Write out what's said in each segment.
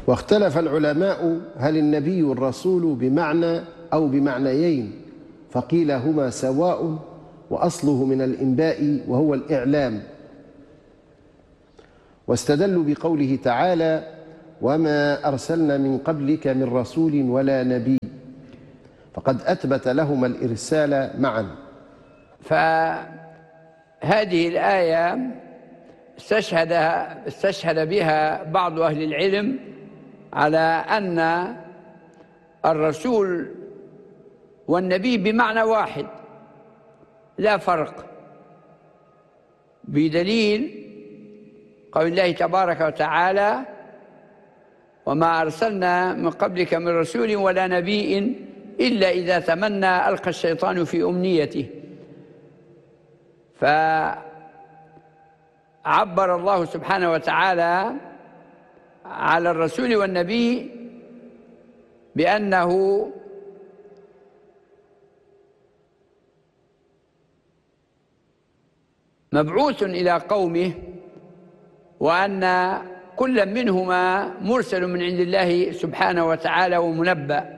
واختلف العلماء هل النبي الرسول بمعنى أو بمعنيين، فقيل هما سواء، وأصله من الإنباء وهو الإعلام. واستدلوا بقوله تعالى: وما أرسلنا من قبلك من رسول ولا نبي، فقد أثبت لهما الإرسال معا. فهذه الآية استشهد بها بعض أهل العلم على أن الرسول والنبي بمعنى واحد لا فرق، بدليل قول الله تبارك وتعالى: وما أرسلنا من قبلك من رسول ولا نبي إلا إذا تمنى ألقى الشيطان في أمنيته. فعبر الله سبحانه وتعالى على الرسول والنبي بأنه مبعوث إلى قومه، وأن كل منهما مرسل من عند الله سبحانه وتعالى ومنبأ.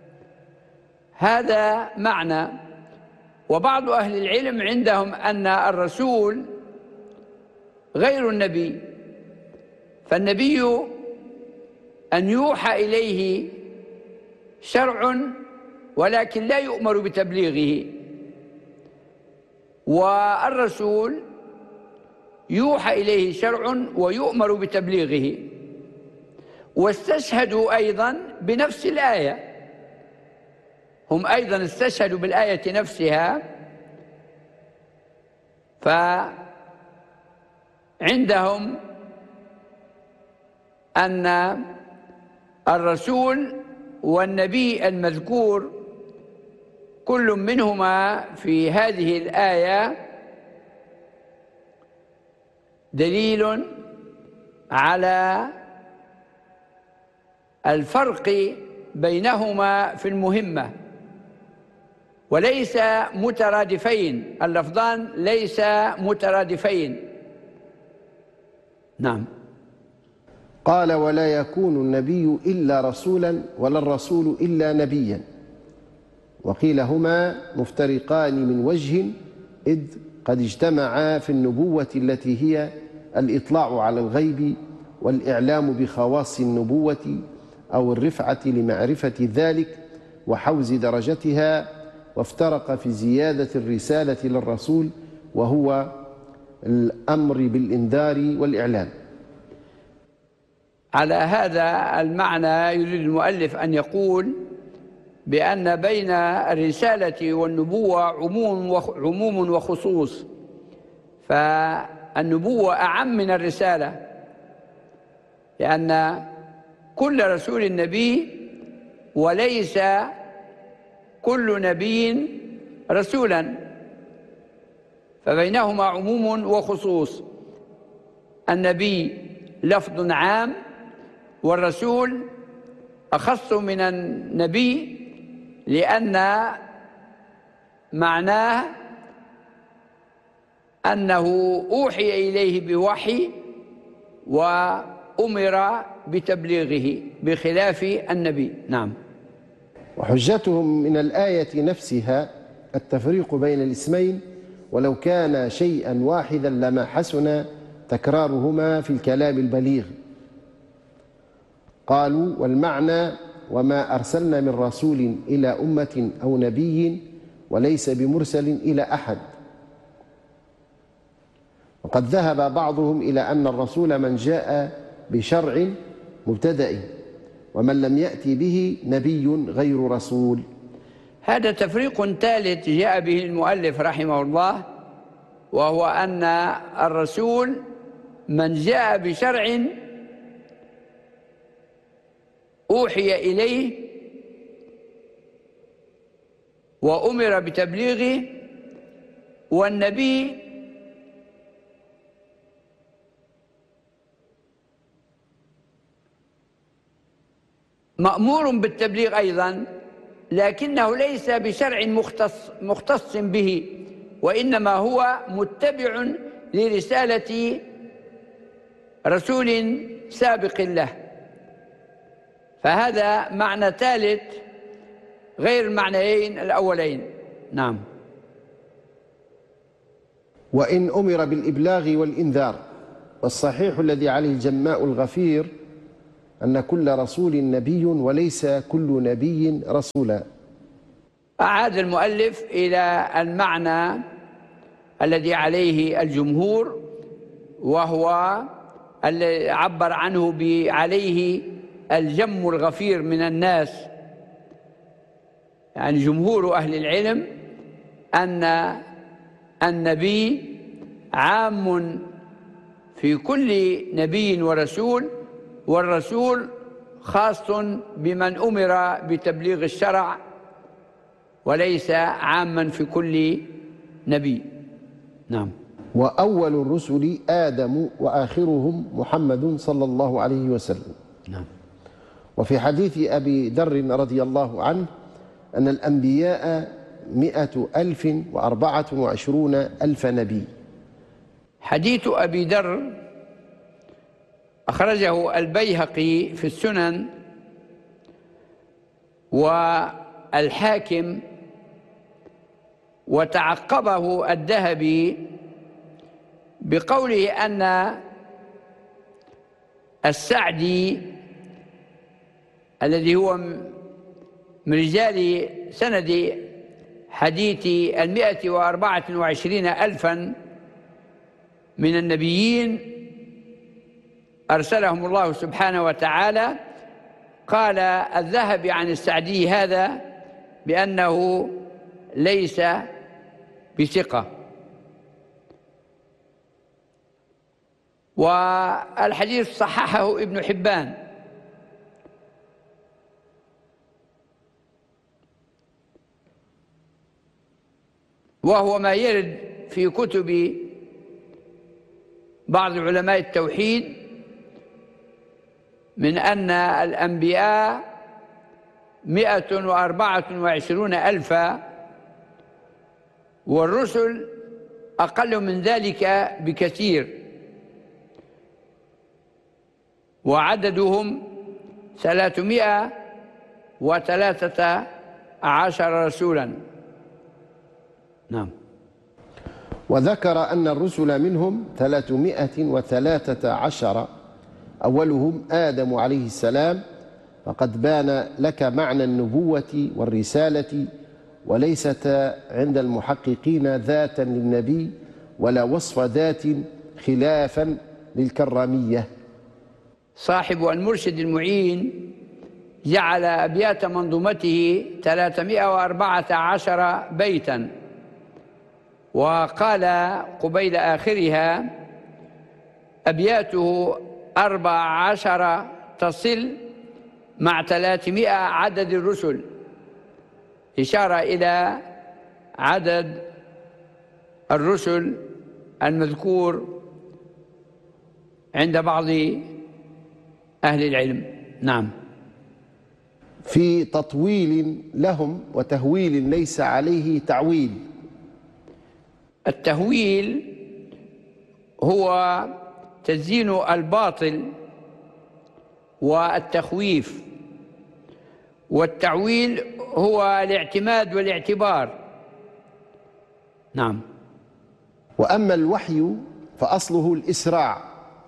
هذا معنى. وبعض أهل العلم عندهم أن الرسول غير النبي، فالنبي أن يوحى إليه شرع ولكن لا يؤمر بتبليغه، والرسول يوحى إليه شرع ويؤمر بتبليغه. واستشهدوا أيضا بنفس الآية، هم أيضا استشهدوا بالآية نفسها، فعندهم أن الرسول والنبي المذكور كل منهما في هذه الآية دليل على الفرق بينهما في المهمة، وليس مترادفين، اللفظان ليس مترادفين. نعم. قال: ولا يكون النبي إلا رسولا ولا الرسول إلا نبيا. وقيل هما مفترقان من وجه، إذ قد اجتمعا في النبوة التي هي الإطلاع على الغيب والإعلام بخواص النبوة أو الرفعة لمعرفة ذلك وحوز درجتها، وافترق في زيادة الرسالة للرسول وهو الأمر بالإنذار والإعلام. على هذا المعنى يريد المؤلف أن يقول بأن بين الرسالة والنبوة عموم وخصوص، فالنبوة أعم من الرسالة، لأن كل رسول نبي وليس كل نبي رسولا، فبينهما عموم وخصوص. النبي لفظ عام، والرسول أخص من النبي، لأن معناه أنه أوحي إليه بوحي وأمر بتبليغه بخلاف النبي. نعم. وحجتهم من الآية نفسها التفريق بين الاسمين، ولو كان شيئا واحدا لما حسن تكرارهما في الكلام البليغ. قالوا: والمعنى وما أرسلنا من رسول إلى أمة أو نبي وليس بمرسل إلى أحد. وقد ذهب بعضهم إلى أن الرسول من جاء بشرع مبتدأ، ومن لم يأتي به نبي غير رسول. هذا تفريق ثالث جاء به المؤلف رحمه الله، وهو أن الرسول من جاء بشرع أوحي إليه وأمر بتبليغه، والنبي مأمور بالتبليغ أيضا، لكنه ليس بشرع مختص به، وإنما هو متبع لرسالة رسول سابق له. فهذا معنى ثالث غير المعنيين الأولين. نعم. وإن أمر بالإبلاغ والإنذار، والصحيح الذي عليه الجماء الغفير أن كل رسول نبي وليس كل نبي رسولا. أعاد المؤلف إلى المعنى الذي عليه الجمهور، وهو الذي عبر عنه عليه الجم الغفير من الناس، يعني جمهور أهل العلم أن النبي عام في كل نبي ورسول، والرسول خاص بمن أمر بتبليغ الشرع وليس عاما في كل نبي. نعم. وأول الرسل آدم وآخرهم محمد صلى الله عليه وسلم. نعم. وفي حديث أبي ذر رضي الله عنه أن الأنبياء 124,000 نبي. حديث أبي ذر أخرجه البيهقي في السنن والحاكم، وتعقبه الذهبي بقوله أن السعدي الذي هو من رجال سند حديث 124,000 من النبيين أرسلهم الله سبحانه وتعالى، قال الذهبي عن السعدي هذا بأنه ليس بثقة. والحديث صححه ابن حبان. وهو ما يرد في كتب بعض علماء التوحيد من أن الأنبياء 124,000 والرسل أقل من ذلك بكثير، وعددهم 313 رسولا. نعم. وذكر أن الرسل منهم 313 أولهم آدم عليه السلام، فقد بان لك معنى النبوة والرسالة، وليست عند المحققين ذاتا للنبي ولا وصف ذات خلافا للكرامية. صاحب المرشد المعين جعل أبيات منظومته 314 بيتا، وقال قبيل آخرها أبياته 14 تصل مع 300 عدد الرسل، إشارة إلى عدد الرسل المذكور عند بعض أهل العلم. نعم. في تطويل لهم وتهويل ليس عليه تعويل. التهويل هو تزيين الباطل والتخويف، والتعويل هو الاعتماد والاعتبار. نعم. وأما الوحي فأصله الإسراع،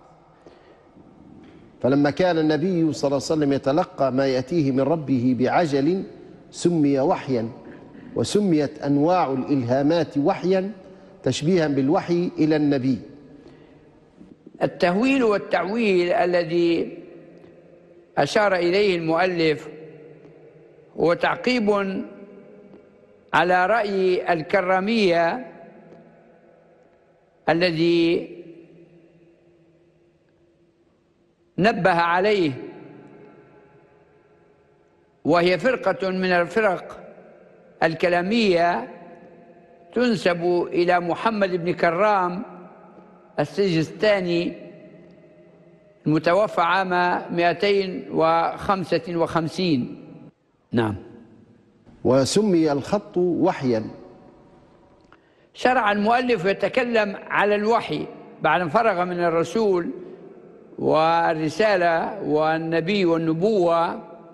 فلما كان النبي صلى الله عليه وسلم يتلقى ما يأتيه من ربه بعجل سمي وحيا، وسميت أنواع الإلهامات وحيا تشبيها بالوحي إلى النبي. التهويل والتعويل الذي أشار إليه المؤلف هو تعقيب على رأي الكرامية الذي نبه عليه، وهي فرقة من الفرق الكلامية تنسب إلى محمد بن كرام السجستاني المتوفى عام 255. نعم. وسمي الخط وحيا. شرع المؤلف يتكلم على الوحي بعد أن فرغ من الرسول والرسالة والنبي والنبوة،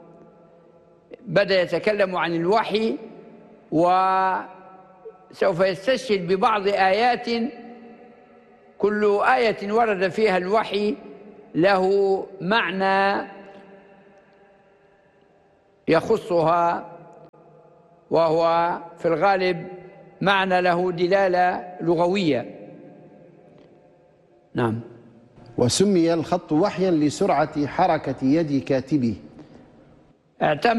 بدأ يتكلم عن الوحي، وسوف يستشهد ببعض آيات كل آية ورد فيها الوحي له معنى يخصها، وهو في الغالب معنى له دلالة لغوية. نعم. وسمي الخط وحيا لسرعة حركة يد كاتبه. اعتمد